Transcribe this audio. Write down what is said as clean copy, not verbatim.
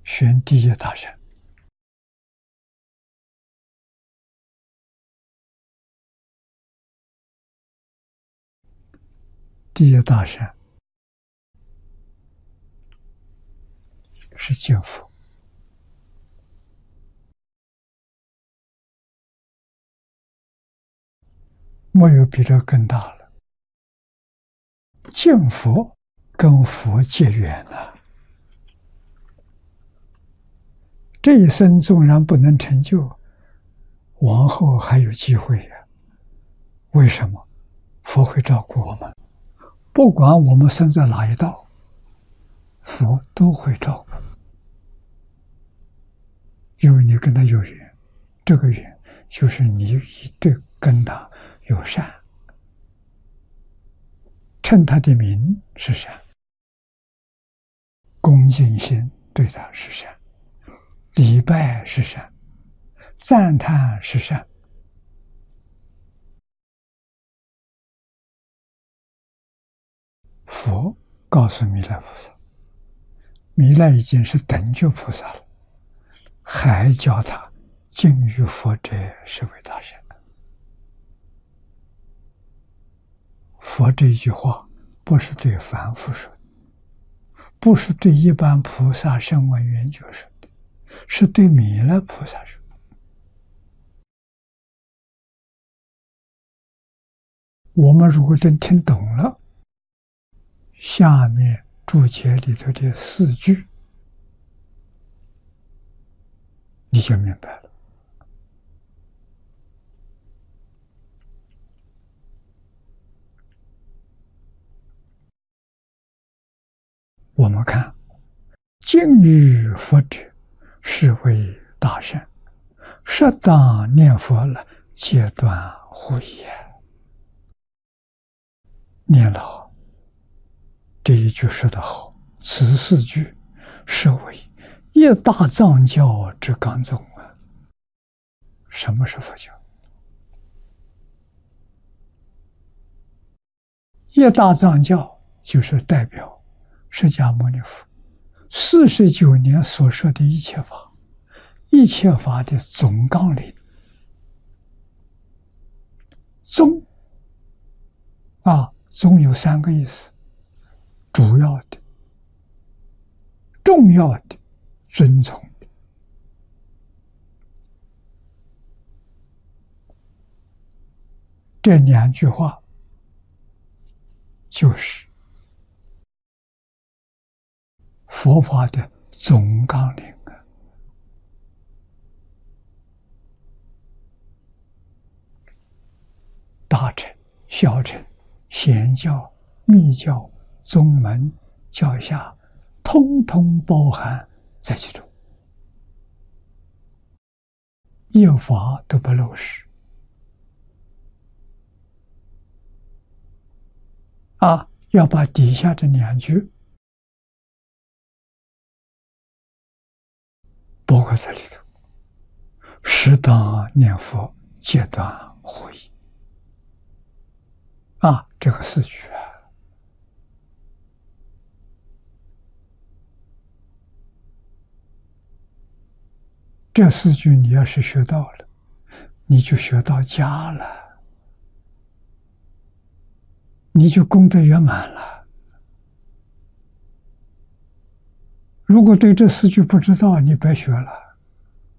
选第一大善。第一大善是敬佛，没有比这更大了。敬佛跟佛结缘了，这一生纵然不能成就，往后还有机会呀。为什么？佛会照顾我们，不管我们生在哪一道，佛都会照顾，因为你跟他有缘，这个缘就是你一对跟他有善，称他的名是善，恭敬心对他是善，礼拜是善，赞叹是善。佛告诉弥勒菩萨，弥勒已经是等觉菩萨了，还叫他敬于佛者是为大善。佛这一句话不是对凡夫说的，不是对一般菩萨声闻缘觉说的，是对弥勒菩萨说的。我们如果真听懂了下面注解里头的4句，你就明白了。我们看，敬于佛者是为大善，适当念佛了，戒断护也。念了这一句说得好，此4句是为一大藏教之纲宗啊。什么是佛教？一大藏教就是代表释迦牟尼佛49年所说的一切法，一切法的总纲领。宗宗有3个意思：主要的、重要的、尊崇的。这2句话就是佛法的总纲领啊。大乘、小乘、显教、密教、宗门、教下，通通包含在其中，一法都不漏失要把底下这2句包括在里头，适当念佛，戒断护疑这个4句这4句你要是学到了，你就学到家了，你就功德圆满了。如果对这4句不知道，你白学了。